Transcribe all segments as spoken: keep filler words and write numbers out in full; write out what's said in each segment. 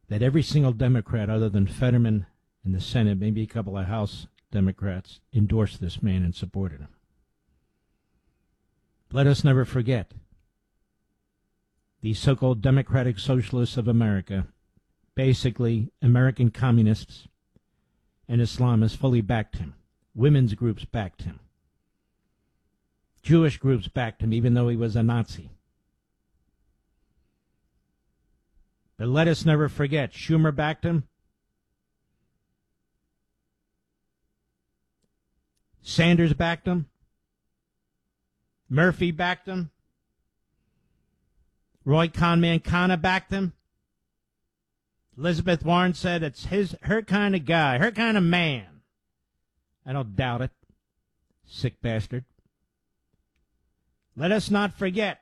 that every single Democrat other than Fetterman in the Senate, maybe a couple of House Democrats, endorsed this man and supported him. Let us never forget, these so-called Democratic Socialists of America, basically American communists and Islamists, fully backed him. Women's groups backed him. Jewish groups backed him, even though he was a Nazi. But let us never forget, Schumer backed him. Sanders backed him. Murphy backed him. Roy Conmancana backed him. Elizabeth Warren said it's his, her kind of guy, her kind of man. I don't doubt it. Sick bastard. Let us not forget,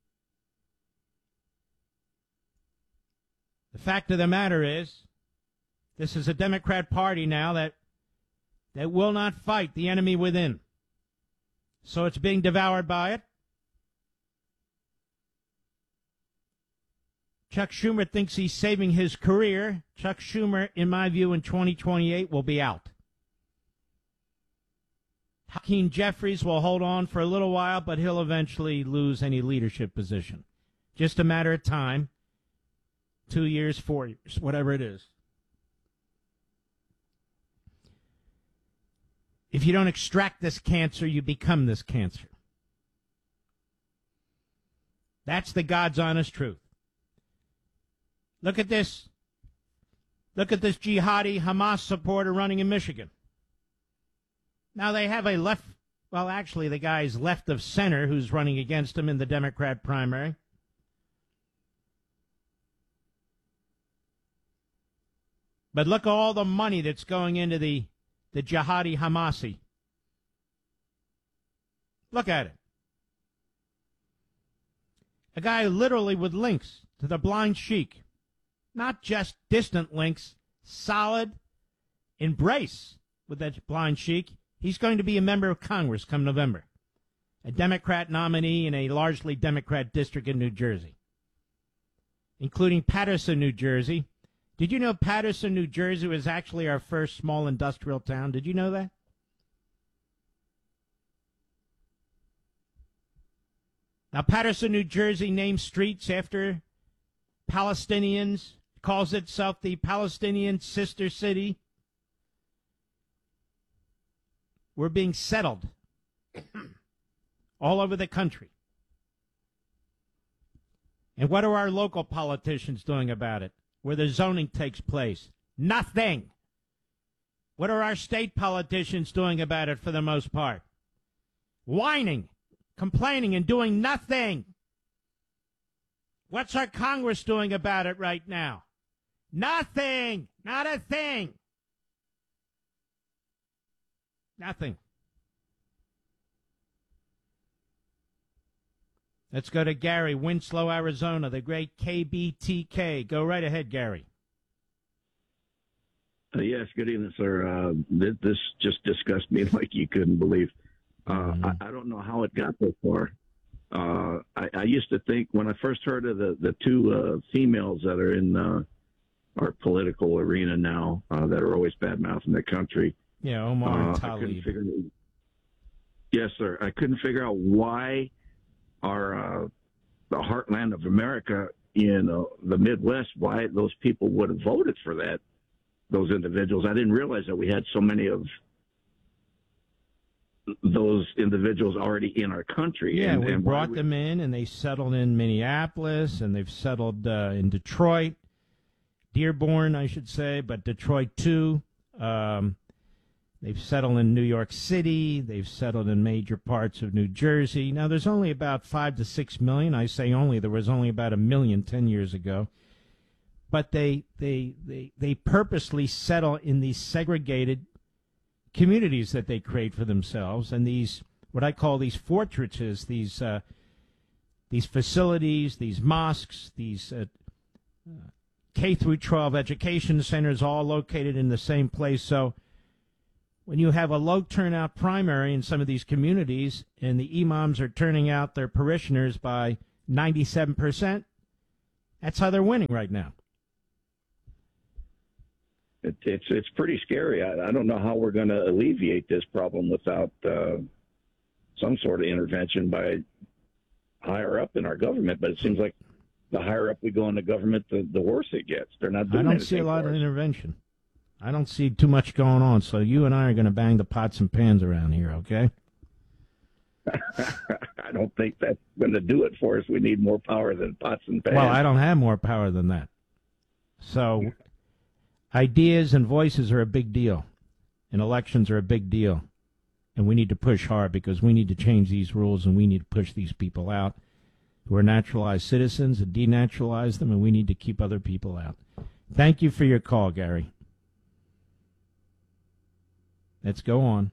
the fact of the matter is, this is a Democrat Party now that that will not fight the enemy within. So it's being devoured by it. Chuck Schumer thinks he's saving his career. Chuck Schumer, in my view, in twenty twenty-eight will be out. Hakeem Jeffries will hold on for a little while, but he'll eventually lose any leadership position. Just a matter of time. Two years, four years, whatever it is. If you don't extract this cancer, you become this cancer. That's the God's honest truth. Look at this. Look at this jihadi Hamas supporter running in Michigan. Now they have a left, well, actually the guy's left of center who's running against him in the Democrat primary. But look at all the money that's going into the, the jihadi Hamasi. Look at it. A guy literally with links to the blind sheik. Not just distant links, solid embrace with that blind sheik. He's going to be a member of Congress come November. A Democrat nominee in a largely Democrat district in New Jersey, including Paterson, New Jersey. Did you know Paterson, New Jersey was actually our first small industrial town? Did you know that? Now, Paterson, New Jersey names streets after Palestinians, calls itself the Palestinian sister city. We're being settled all over the country. And what are our local politicians doing about it? Where the zoning takes place? Nothing. What are our state politicians doing about it for the most part? Whining, complaining, and doing nothing. What's our Congress doing about it right now? Nothing. Not a thing. Nothing. Let's go to Gary, Winslow, Arizona, the great K B T K. Go right ahead, Gary. Uh, yes, good evening, sir. Uh, this, this just disgusted me like you couldn't believe. Uh, mm-hmm. I, I don't know how it got so far. Uh, I, I used to think when I first heard of the, the two uh, females that are in uh, our political arena now uh, that are always bad-mouthing the country. Yeah, Omar and uh, Tlaib. Figure, yes, sir. I couldn't figure out why our uh, the heartland of America in uh, the Midwest, why those people would have voted for that, those individuals. I didn't realize that we had so many of those individuals already in our country. Yeah, and, we and brought we... them in, and they settled in Minneapolis, and they've settled uh, in Detroit, Dearborn, I should say, but Detroit too. Um, they've settled in New York City. They've settled in major parts of New Jersey. Now, there's only about five to six million. I say only. There was only about a million ten years ago. But they they they they purposely settle in these segregated communities that they create for themselves, and these what I call these fortresses, these uh, these facilities, these mosques, these uh, uh, K through twelve education centers, all located in the same place. So when you have a low turnout primary in some of these communities, and the imams are turning out their parishioners by ninety-seven percent, that's how they're winning right now. it, it's it's pretty scary. I, I don't know how we're going to alleviate this problem without uh, some sort of intervention by higher up in our government. But it seems like the higher up we go in the government, the, the worse it gets. They're not doing I don't see a lot of intervention. I don't see too much going on. So you and I are going to bang the pots and pans around here, okay? I don't think that's going to do it for us. We need more power than pots and pans. Well, I don't have more power than that. So ideas and voices are a big deal, and elections are a big deal. And we need to push hard because we need to change these rules, and we need to push these people out who are naturalized citizens and denaturalize them, and we need to keep other people out. Thank you for your call, Gary. Let's go on.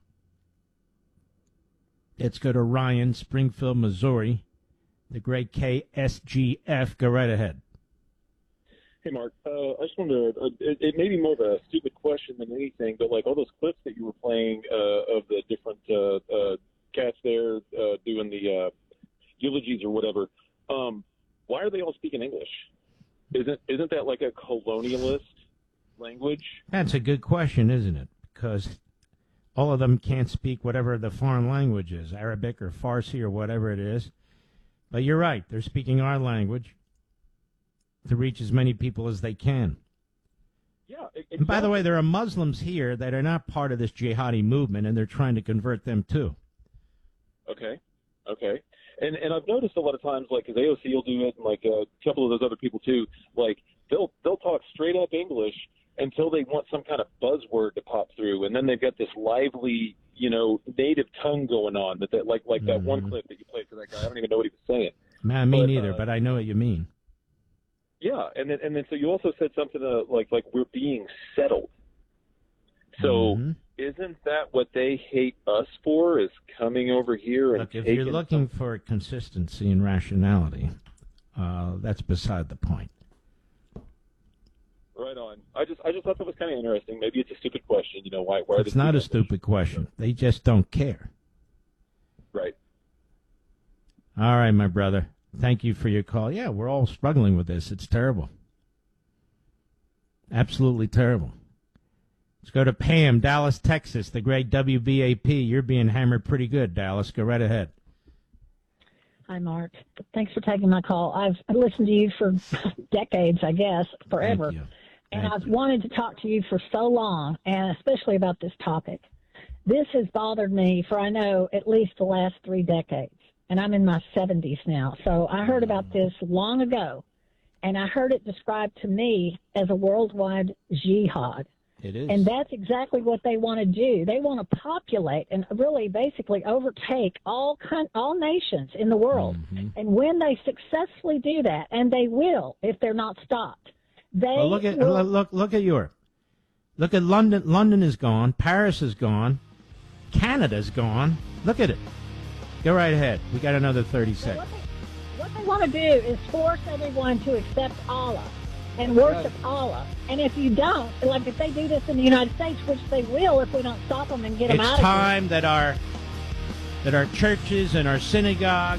Let's go to Ryan, Springfield, Missouri. The great K S G F. Go right ahead. Hey, Mark. Uh, I just wanted to, uh, it, it may be more of a stupid question than anything, but like all those clips that you were playing uh, of the different uh, uh, cats there uh, doing the uh, eulogies or whatever, um, why are they all speaking English? Isn't isn't that like a colonialist language? That's a good question, isn't it? Because all of them can't speak whatever the foreign language is, Arabic or Farsi or whatever it is. But you're right, they're speaking our language to reach as many people as they can. Yeah. It, and by the way, there are Muslims here that are not part of this jihadi movement, and they're trying to convert them too. Okay. Okay. And and I've noticed a lot of times, like, because A O C will do it, and like a couple of those other people too, like they'll they'll talk straight up English until they want some kind of buzzword to pop through, and then they've got this lively, you know, native tongue going on. That, that like like mm-hmm. that one clip that you played for that guy. I don't even know what he was saying. Man, me but, neither, uh, but I know what you mean. Yeah, and then and then so you also said something uh, like like we're being settled. So mm-hmm. isn't that what they hate us for? Is coming over here and Look, if taking you're looking some... for consistency and rationality, uh, that's beside the point. Right on. I just I just thought that was kind of interesting. Maybe it's a stupid question. You know, why? why it's not a stupid question. They just don't care. Right. All right, my brother. Thank you for your call. Yeah, we're all struggling with this. It's terrible. Absolutely terrible. Let's go to Pam, Dallas, Texas, the great W B A P. You're being hammered pretty good, Dallas. Go right ahead. Hi, Mark. Thanks for taking my call. I've listened to you for decades, I guess, forever. Thank you. And Thank I've you. wanted to talk to you for so long, and especially about this topic. This has bothered me for, I know, at least the last three decades. And I'm in my seventies now. So I heard about this long ago, and I heard it described to me as a worldwide jihad. It is. And that's exactly what they want to do. They want to populate and really basically overtake all con- all nations in the world. Mm-hmm. And when they successfully do that, and they will if they're not stopped, they well, look at will... look look at Europe. Look at London. London is gone. Paris is gone. Canada's gone. Look at it. Go right ahead. We got another thirty seconds. What they, what they want to do is force everyone to accept Allah and worship Allah. And if you don't, like if they do this in the United States, which they will if we don't stop them and get them it's out of here. It's time that our that our churches and our synagogues,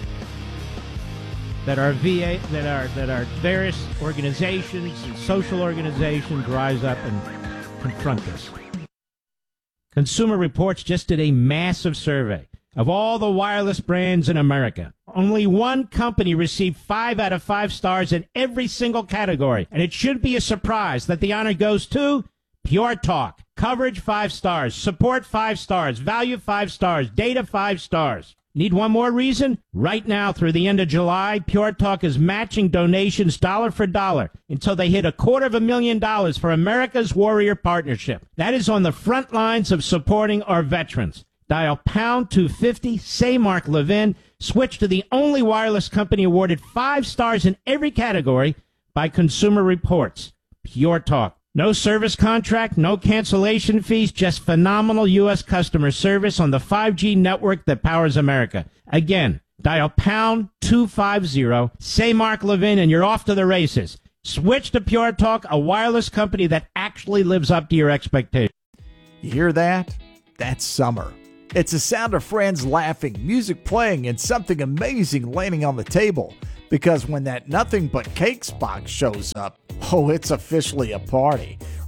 that our V A, that our that our various organizations and social organizations rise up and confront this. Consumer Reports just did a massive survey of all the wireless brands in America. Only one company received five out of five stars in every single category. And it should be a surprise that the honor goes to Pure Talk. Coverage, five stars. Support, five stars. Value, five stars. Data, five stars. Need one more reason? Right now, through the end of July, Pure Talk is matching donations dollar for dollar until they hit a quarter of a million dollars for America's Warrior Partnership. That is on the front lines of supporting our veterans. Dial pound two fifty, say Mark Levin, switch to the only wireless company awarded five stars in every category by Consumer Reports. Pure Talk. No service contract, no cancellation fees, just phenomenal U S customer service on the five G network that powers America. Again, dial pound two fifty, say Mark Levin, and you're off to the races. Switch to Pure Talk, a wireless company that actually lives up to your expectations. You hear that? That's summer. It's the sound of friends laughing, music playing, and something amazing landing on the table. Because when that Nothing But Cakes box shows up, oh, it's officially a party.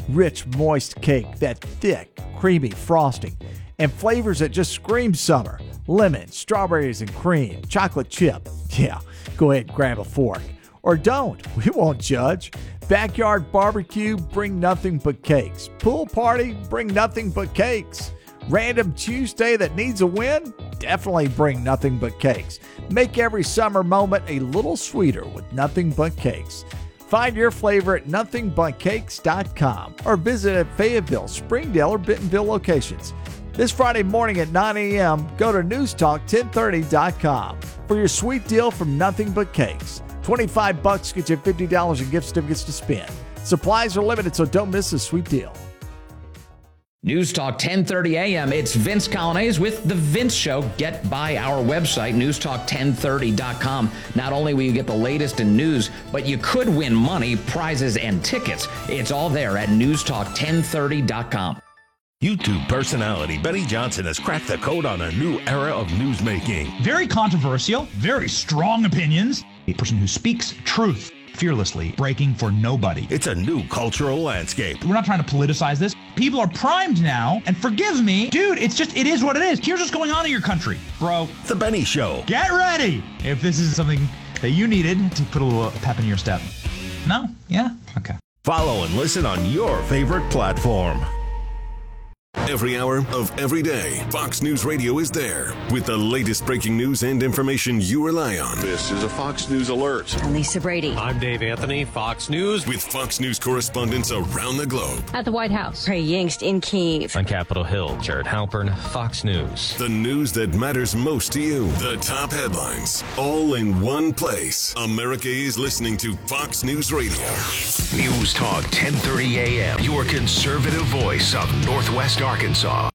Rich, moist cake, that thick, creamy frosting, and flavors that just scream summer. Lemon, strawberries and cream, chocolate chip. Yeah, go ahead and grab a fork. Or don't, we won't judge. Backyard barbecue, bring nothing but cakes. Pool party, bring nothing but cakes. Random Tuesday that needs a win? Definitely bring nothing but cakes. Make every summer moment a little sweeter with nothing but cakes. Find your flavor at nothing but cakes dot com or visit at Fayetteville, Springdale, or Bentonville locations. This Friday morning at nine a.m., go to news talk ten thirty dot com for your sweet deal from Nothing But Cakes. twenty-five bucks gets you fifty dollars in gift certificates to spend. Supplies are limited, so don't miss this sweet deal. News Talk ten thirty a.m. It's Vince Colonnese with The Vince Show. Get by our website, news talk ten thirty dot com. Not only will you get the latest in news, but you could win money, prizes, and tickets. It's all there at news talk ten thirty dot com. YouTube personality Benny Johnson has cracked the code on a new era of newsmaking. Very controversial, very strong opinions. A person who speaks truth fearlessly, breaking for nobody. It's a new cultural landscape. We're not trying to politicize this. People are primed now, and forgive me, dude, it's just, it is what it is. Here's what's going on in your country, bro. The Benny Show. Get ready if this is something that you needed to put a little pep in your step. No? Yeah? Okay. Follow and listen on your favorite platform. Every hour of every day, Fox News Radio is there with the latest breaking news and information you rely on. This is a Fox News Alert. I'm Lisa Brady. I'm Dave Anthony, Fox News. With Fox News correspondents around the globe. At the White House, Trey Yingst in Kyiv. On Capitol Hill, Jared Halpern, Fox News. The news that matters most to you. The top headlines, all in one place. America is listening to Fox News Radio. News Talk ten thirty a.m. Your conservative voice of Northwest Arkansas.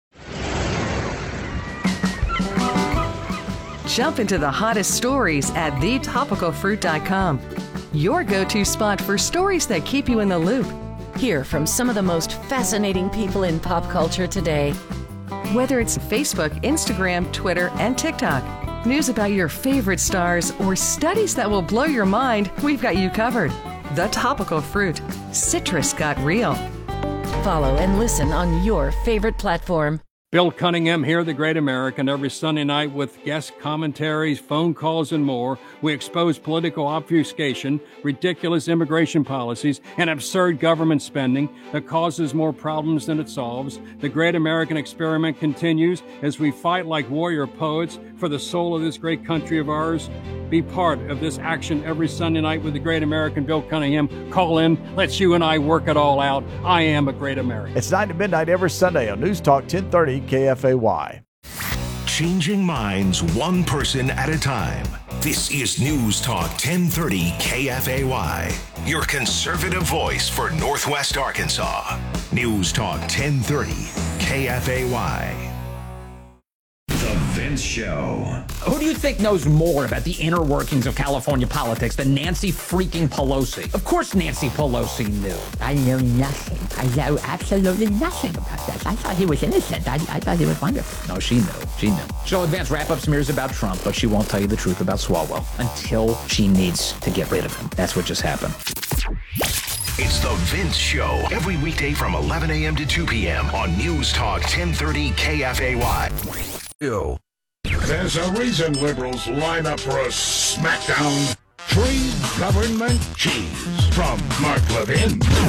Jump into the hottest stories at the topical fruit dot com. Your go-to spot for stories that keep you in the loop. Hear from some of the most fascinating people in pop culture today. Whether it's Facebook, Instagram, Twitter, and TikTok, news about your favorite stars, or studies that will blow your mind, we've got you covered. The Topical Fruit. Citrus got real. Follow and listen on your favorite platform. Bill Cunningham here, The Great American, every Sunday night with guest commentaries, phone calls, and more. We expose political obfuscation, ridiculous immigration policies, and absurd government spending that causes more problems than it solves. The Great American Experiment continues as we fight like warrior poets for the soul of this great country of ours. Be part of this action every Sunday night with The Great American. Bill Cunningham, call in. Let's you and I work it all out. I am a great American. It's nine to midnight every Sunday on News Talk ten thirty K F A Y. Changing minds one person at a time. This is News Talk ten thirty K F A Y. Your conservative voice for Northwest Arkansas. News Talk ten thirty K F A Y. The Vince Show. Who do you think knows more about the inner workings of California politics than Nancy freaking Pelosi? Of course Nancy Pelosi knew. I know nothing. I know absolutely nothing about this. I thought he was innocent. I, I thought he was wonderful. No, she knew. She knew. She'll advance wrap-up smears about Trump, but she won't tell you the truth about Swalwell until she needs to get rid of him. That's what just happened. It's The Vince Show, every weekday from eleven a.m. to two p.m. on News Talk ten thirty K F A Y. Ew. There's a reason liberals line up for a smackdown. Free government cheese from Mark Levin.